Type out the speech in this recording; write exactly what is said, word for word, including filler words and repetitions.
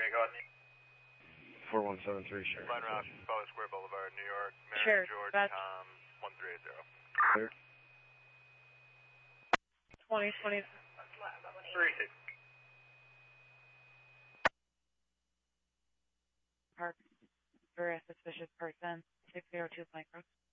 Yeah, go ahead. four one seven three, sure. Line route, Butler Square Boulevard, New York. Mary Sure, George, that's Tom, one three eight zero. Clear. twenty twenty. three six. Park for a suspicious person, six zero two Micro.